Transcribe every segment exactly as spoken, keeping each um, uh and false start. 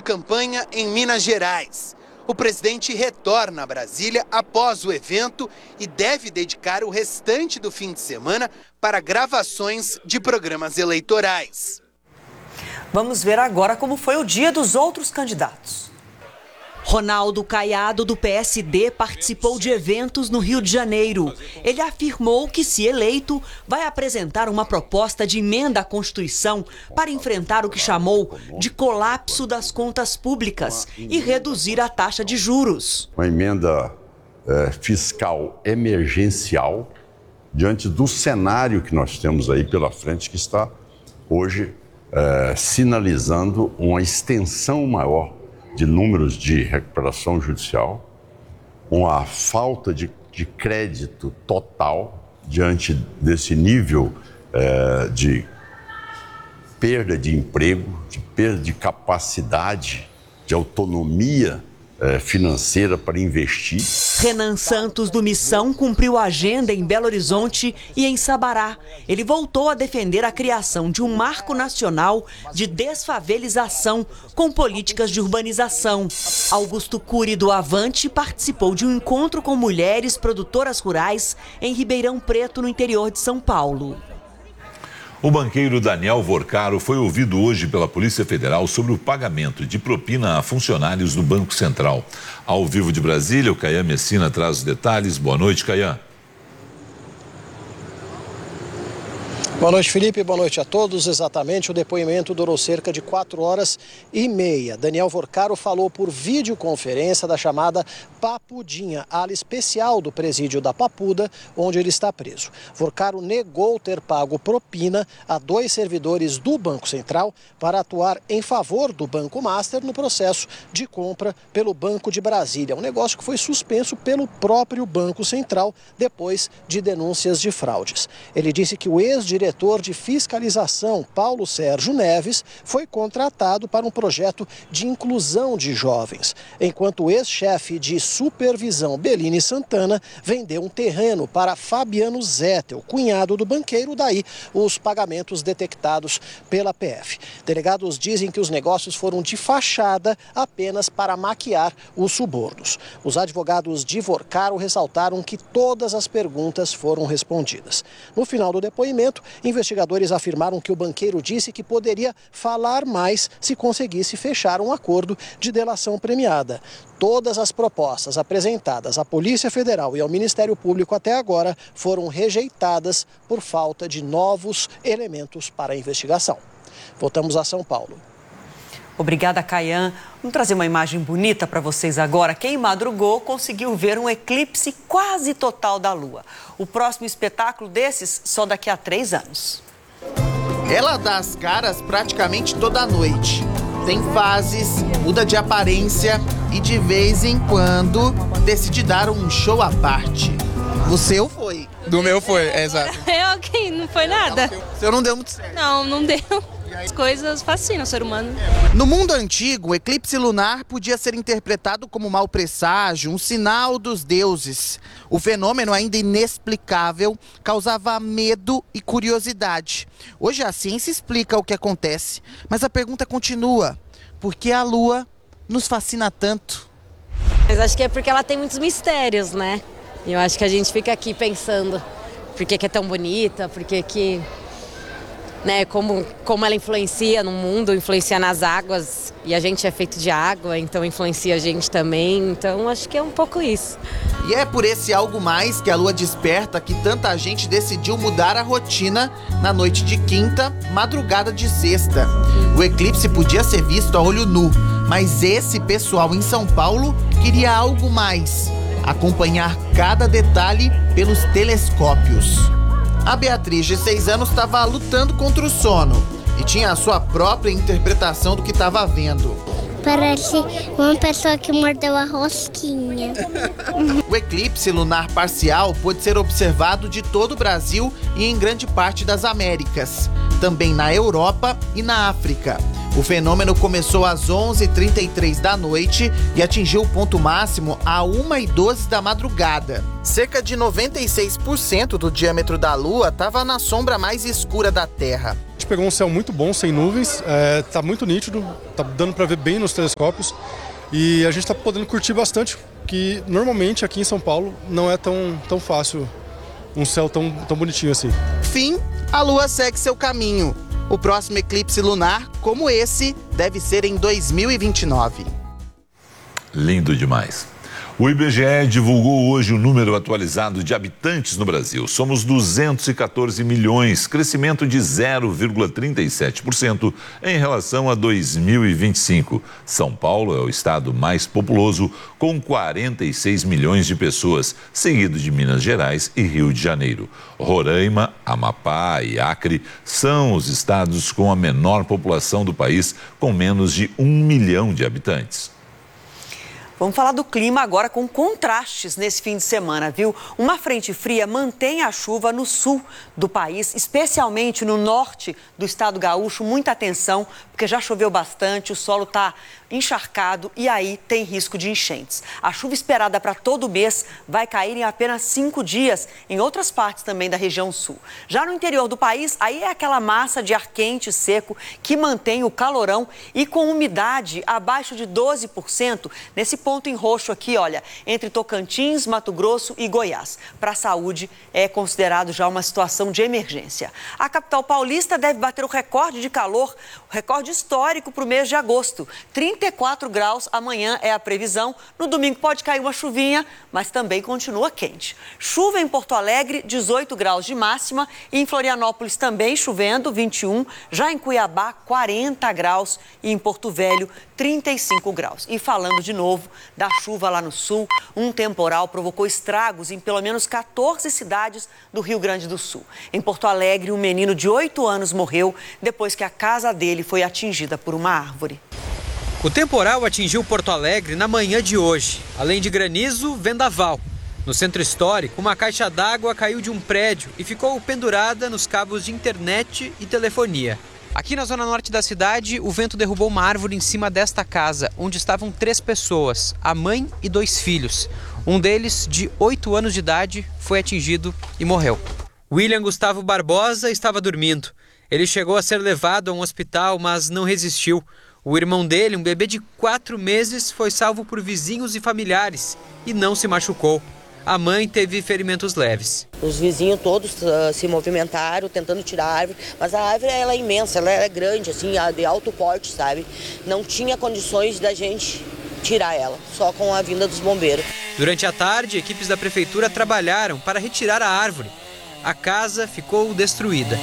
campanha em Minas Gerais. O presidente retorna a Brasília após o evento e deve dedicar o restante do fim de semana para gravações de programas eleitorais. Vamos ver agora como foi o dia dos outros candidatos. Ronaldo Caiado, do P S D, participou de eventos no Rio de Janeiro. Ele afirmou que, se eleito, vai apresentar uma proposta de emenda à Constituição para enfrentar o que chamou de colapso das contas públicas e reduzir a taxa de juros. Uma emenda é, fiscal emergencial diante do cenário que nós temos aí pela frente, que está hoje é, sinalizando uma extensão maior de números de recuperação judicial, uma falta de, de crédito total diante desse nível eh, de perda de emprego, de perda de capacidade, de autonomia eh, financeira para investir. Renan Santos, do Missão, cumpriu a agenda em Belo Horizonte e em Sabará. Ele voltou a defender a criação de um marco nacional de desfavelização com políticas de urbanização. Augusto Cury, do Avante, participou de um encontro com mulheres produtoras rurais em Ribeirão Preto, no interior de São Paulo. O banqueiro Daniel Vorcaro foi ouvido hoje pela Polícia Federal sobre o pagamento de propina a funcionários do Banco Central. Ao vivo de Brasília, o Caian Messina traz os detalhes. Boa noite, Caian. Boa noite, Felipe. Boa noite a todos. Exatamente, o depoimento durou cerca de quatro horas e meia. Daniel Vorcaro falou por videoconferência da chamada Papudinha, ala especial do presídio da Papuda, onde ele está preso. Vorcaro negou ter pago propina a dois servidores do Banco Central para atuar em favor do Banco Master no processo de compra pelo Banco de Brasília, um negócio que foi suspenso pelo próprio Banco Central depois de denúncias de fraudes. Ele disse que o ex-diretor diretor de fiscalização, Paulo Sérgio Neves, foi contratado para um projeto de inclusão de jovens, enquanto o ex-chefe de supervisão, Bellini Santana, vendeu um terreno para Fabiano Zettel, cunhado do banqueiro, daí os pagamentos detectados pela P F. Delegados dizem que os negócios foram de fachada apenas para maquiar os subornos. Os advogados de Vorcaro ressaltaram que todas as perguntas foram respondidas. No final do depoimento, investigadores afirmaram que o banqueiro disse que poderia falar mais se conseguisse fechar um acordo de delação premiada. Todas as propostas apresentadas à Polícia Federal e ao Ministério Público até agora foram rejeitadas por falta de novos elementos para a investigação. Voltamos a São Paulo. Obrigada, Caian. Vamos trazer uma imagem bonita para vocês agora. Quem madrugou conseguiu ver um eclipse quase total da Lua. O próximo espetáculo desses só daqui a três anos. Ela dá as caras praticamente toda noite. Tem fases, muda de aparência e de vez em quando decide dar um show à parte. O seu foi? Do meu foi, é exato. Eu que não foi nada. O seu não deu muito certo. Não, não deu. As coisas fascinam o ser humano. No mundo antigo, o eclipse lunar podia ser interpretado como mau presságio, um sinal dos deuses. O fenômeno, ainda inexplicável, causava medo e curiosidade. Hoje a ciência explica o que acontece, mas a pergunta continua: por que a Lua nos fascina tanto? Mas acho que é porque ela tem muitos mistérios, né? E eu acho que a gente fica aqui pensando por que que é tão bonita, por que que... Né, como, como ela influencia no mundo, influencia nas águas, e a gente é feito de água, então influencia a gente também, então acho que é um pouco isso. E é por esse algo mais que a Lua desperta que tanta gente decidiu mudar a rotina na noite de quinta, madrugada de sexta. O eclipse podia ser visto a olho nu, mas esse pessoal em São Paulo queria algo mais: acompanhar cada detalhe pelos telescópios. A Beatriz, de seis anos, estava lutando contra o sono e tinha a sua própria interpretação do que estava vendo. Parece uma pessoa que mordeu a rosquinha. O eclipse lunar parcial pode ser observado de todo o Brasil e em grande parte das Américas. também na Europa e na África. O fenômeno começou às onze e trinta e três da noite e atingiu o ponto máximo a uma e doze da madrugada. Cerca de noventa e seis por cento do diâmetro da Lua estava na sombra mais escura da Terra. A gente pegou um céu muito bom, sem nuvens, é, tá muito nítido, tá dando para ver bem nos telescópios e a gente está podendo curtir bastante, que normalmente aqui em São Paulo não é tão, tão fácil um céu tão, tão bonitinho assim. Fim, a Lua segue seu caminho. O próximo eclipse lunar, como esse, deve ser em dois mil e vinte e nove. Lindo demais. O I B G E divulgou hoje o número atualizado de habitantes no Brasil. Somos duzentos e quatorze milhões, crescimento de zero vírgula trinta e sete por cento em relação a dois mil e vinte e cinco. São Paulo é o estado mais populoso, com quarenta e seis milhões de pessoas, seguido de Minas Gerais e Rio de Janeiro. Roraima, Amapá e Acre são os estados com a menor população do país, com menos de um milhão de habitantes. Vamos falar do clima agora com contrastes nesse fim de semana, viu? Uma frente fria mantém a chuva no sul do país, especialmente no norte do estado gaúcho. Muita atenção, porque já choveu bastante, o solo está encharcado e aí tem risco de enchentes. A chuva esperada para todo o mês vai cair em apenas cinco dias em outras partes também da região sul. Já no interior do país, aí é aquela massa de ar quente e seco que mantém o calorão e com umidade abaixo de doze por cento nesse ponto em roxo aqui, olha, entre Tocantins, Mato Grosso e Goiás. Para a saúde é considerado já uma situação de emergência. A capital paulista deve bater o recorde de calor, o recorde histórico para o mês de agosto. trinta e quatro graus amanhã é a previsão. No domingo pode cair uma chuvinha, mas também continua quente. Chuva em Porto Alegre, dezoito graus de máxima. E em Florianópolis também chovendo, vinte e um. Já em Cuiabá, quarenta graus. E em Porto Velho, trinta e cinco graus. E falando de novo da chuva lá no sul, um temporal provocou estragos em pelo menos quatorze cidades do Rio Grande do Sul. Em Porto Alegre, um menino de oito anos morreu depois que a casa dele foi atingida por uma árvore. O temporal atingiu Porto Alegre na manhã de hoje. Além de granizo, vendaval. No centro histórico, uma caixa d'água caiu de um prédio e ficou pendurada nos cabos de internet e telefonia. Aqui na zona norte da cidade, o vento derrubou uma árvore em cima desta casa, onde estavam três pessoas, a mãe e dois filhos. Um deles, de oito anos de idade, foi atingido e morreu. William Gustavo Barbosa estava dormindo. Ele chegou a ser levado a um hospital, mas não resistiu. O irmão dele, um bebê de quatro meses, foi salvo por vizinhos e familiares e não se machucou. A mãe teve ferimentos leves. Os vizinhos todos uh, se movimentaram, tentando tirar a árvore, mas a árvore ela é imensa, ela é grande, assim, de alto porte, sabe? Não tinha condições da gente tirar ela, só com a vinda dos bombeiros. Durante a tarde, equipes da prefeitura trabalharam para retirar a árvore. A casa ficou destruída.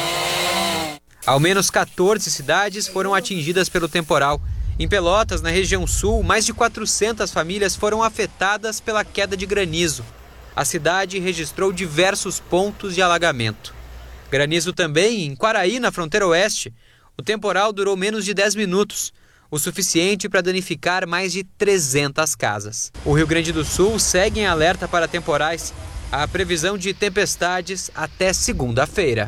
Ao menos quatorze cidades foram atingidas pelo temporal. Em Pelotas, na região sul, mais de quatrocentas famílias foram afetadas pela queda de granizo. A cidade registrou diversos pontos de alagamento. Granizo também em Quaraí, na fronteira oeste. O temporal durou menos de dez minutos, o suficiente para danificar mais de trezentas casas. O Rio Grande do Sul segue em alerta para temporais. Há previsão de tempestades até segunda-feira.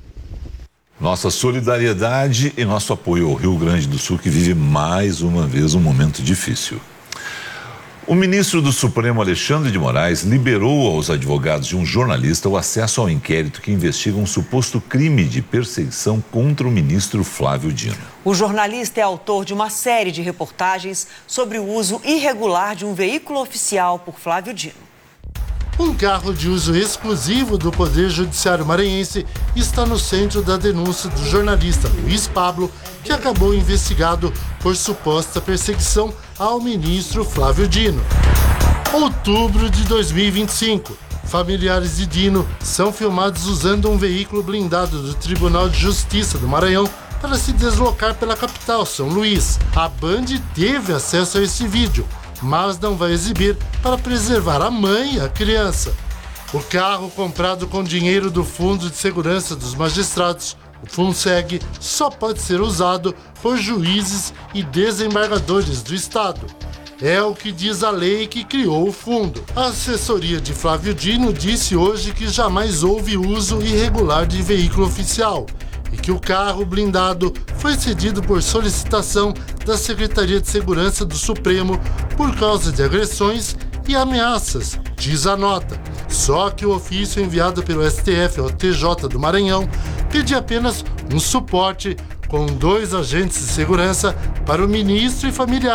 Nossa solidariedade e nosso apoio ao Rio Grande do Sul, que vive mais uma vez um momento difícil. O ministro do Supremo, Alexandre de Moraes, liberou aos advogados de um jornalista o acesso ao inquérito que investiga um suposto crime de perseguição contra o ministro Flávio Dino. O jornalista é autor de uma série de reportagens sobre o uso irregular de um veículo oficial por Flávio Dino. Um carro de uso exclusivo do Poder Judiciário maranhense está no centro da denúncia do jornalista Luiz Pablo, que acabou investigado por suposta perseguição ao ministro Flávio Dino. Outubro de dois mil e vinte e cinco. Familiares de Dino são filmados usando um veículo blindado do Tribunal de Justiça do Maranhão para se deslocar pela capital, São Luís. A Band teve acesso a esse vídeo, mas não vai exibir para preservar a mãe e a criança. O carro, comprado com dinheiro do Fundo de Segurança dos Magistrados, o FUNSEG, só pode ser usado por juízes e desembargadores do Estado. É o que diz a lei que criou o fundo. A assessoria de Flávio Dino disse hoje que jamais houve uso irregular de veículo oficial e que o carro blindado foi cedido por solicitação da Secretaria de Segurança do Supremo por causa de agressões e ameaças, diz a nota. Só que o ofício enviado pelo S T F ao T J do Maranhão pedia apenas um suporte com dois agentes de segurança para o ministro e familiares.